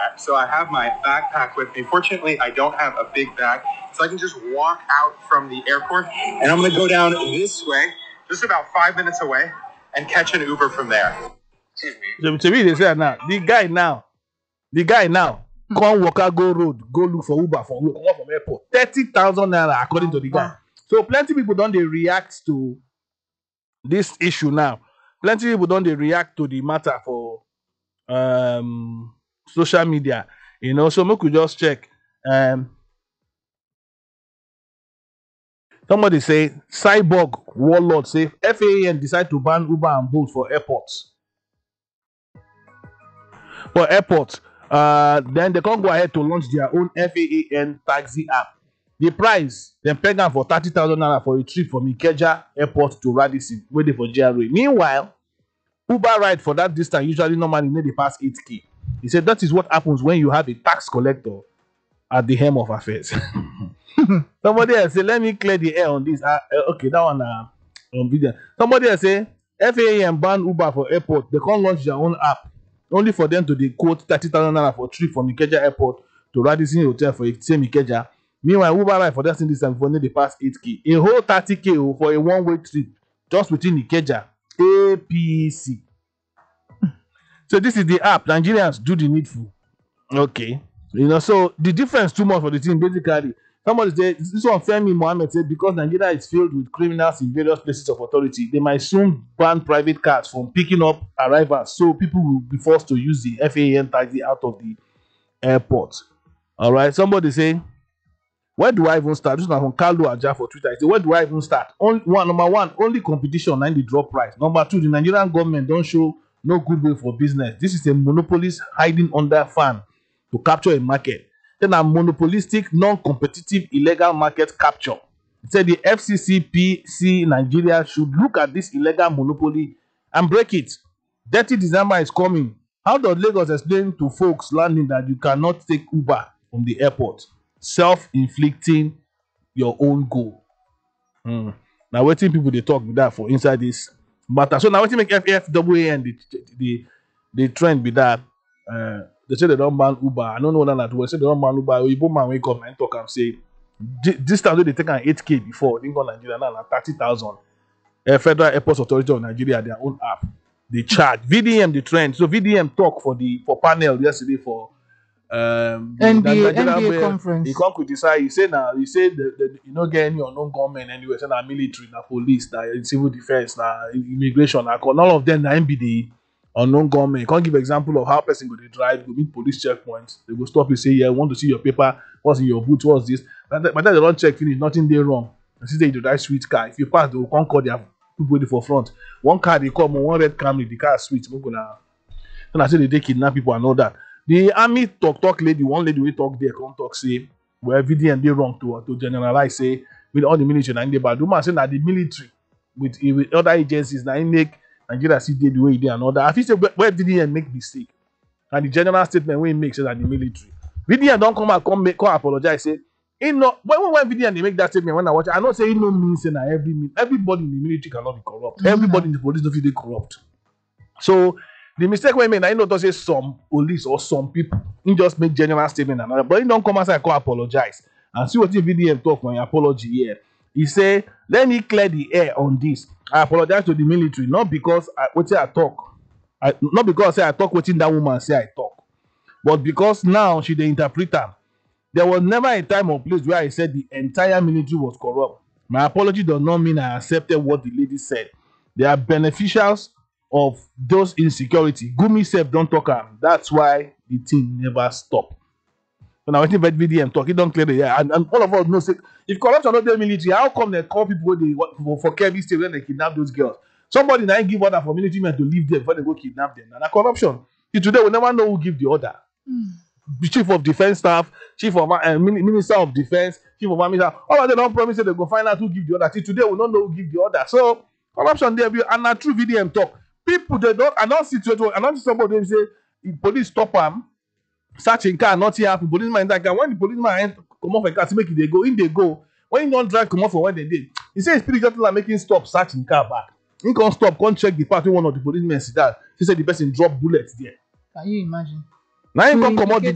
backpack. So I have my backpack with me. Fortunately, I don't have a big bag, so I can just walk out from the airport, and I'm going to go down this way, just about 5 minutes away, and catch an Uber from there. Excuse me. To me, they say now, the guy now, come Waka go road, go look for Uber from airport. 30,000 naira according to the guy. So plenty people don't they react to this issue now. Plenty people don't they react to the matter for social media. You know, so we could just check. Somebody say Cyborg Warlord say FAAN decide to ban Uber and Bolt for airports. For airports, then they can't go ahead to launch their own FAAN taxi app. The price, they peg for 30,000 naira for a trip from Ikeja Airport to Radisson, waiting for GRA. Meanwhile, Uber ride for that distance usually normally need to pass 8K. He said that is what happens when you have a tax collector at the helm of affairs. Somebody else say, let me clear the air on this. Okay, that one on video. Somebody else say, FAAN ban Uber for airport. They can't launch their own app. Only for them to quote 30,000 naira for trip from Ikeja Airport to Radisson Hotel for same Ikeja. Meanwhile, Uber ride for that thing this time before they pass 8K. A whole 30K for a one-way trip just within Ikeja. APC. So this is the app. Nigerians do the needful. Okay. You know, so the difference too much for the team. Basically, somebody said, this one Femi Mohammed said, because Nigeria is filled with criminals in various places of authority, they might soon ban private cars from picking up arrivals. So people will be forced to use the FAAN taxi out of the airport. All right. Somebody say, where do I even start? This is from Carlo Aja for Twitter. He said, where do I even start? Number one, only competition and the drop price. Number two, the Nigerian government don't show no good way for business. This is a monopolist hiding under fan to capture a market. Then a monopolistic, non-competitive, illegal market capture. He said the FCCPC Nigeria should look at this illegal monopoly and break it. Dirty December is coming. How does Lagos explain to folks landing that you cannot take Uber from the airport? Self-inflicting your own goal. Now, waiting people they talk with that for inside this matter. So now, waiting make FFAAN the trend be that they say they don't ban Uber. I don't know that we say they don't ban Uber. Oyibo man wake up and talk and say this time they take an 8K before. Think on Nigeria now 30,000. Federal Airports Authority of Nigeria their own app. They charge VDM the trend. So VDM talk for panel yesterday for NBA conference. He can't criticize. He said you don't get any unknown government anyway. Say military, police, civil defense, immigration, all of them be the unknown government. You can't give example of how person go to drive, go meet police checkpoints. They go stop you, say, yeah, want to see your paper, what's in your boot, what's this. But then they don't check finish, nothing there wrong. And since you drive sweet car, if you pass, they will come call their people for front. One car they come, one red Camry, the car is sweet. And I say they kidnap people and all that. The army talk lady, one lady we talk there, come talk say, well, VDM they wrong to generalize, say, with all the military and the bad. Woman say that the military with other agencies now make Nigeria see the way they and all that. I think say where VDM make mistake. And the general statement when he makes that the military. VDM don't come apologize, say, when VDM they make that statement when I watch, I not say no means say everybody in the military cannot be corrupt. Mm-hmm. Everybody in the police don't feel they corrupt. So the mistake we made, I know don't say some police or some people. He just make general statement and all that. But he don't come outside and call apologize. And see what the VDM talk for an apology here. He say, let me clear the air on this. I apologize to the military, not because I talk. Not because I talk what that woman say I talk. But because now she the interpreter. There was never a time or place where I said the entire military was corrupt. My apology does not mean I accepted what the lady said. They are beneficiaries of those insecurity. Gumi self don't talk am. That's why the thing never stop. When I went to VDM talk, it don't clear the air. And all of us know say if corruption not the military, how come they call people for Kebbi State when they kidnap those girls? Somebody now give order for military men to leave them before they go kidnap them. And a corruption. Today we never know who give the order. The chief of defense staff, chief of minister of defense, chief of army staff. All of them don't promise that they go find out who give the order. Till today we don't know who give the order. So corruption there be and a true VDM talk. People they don't situation. I don't see somebody say if police stop them, searching car, not here happen. Policeman in that car. When the policeman come off a car to make it they go in, they go. When you don't drive, come off for what they did. He says spirit just like making stop, searching car back. He can't stop, can't check the part when one of the policemen see that. He said the person drop bullets there. Can you imagine? Now you can come out.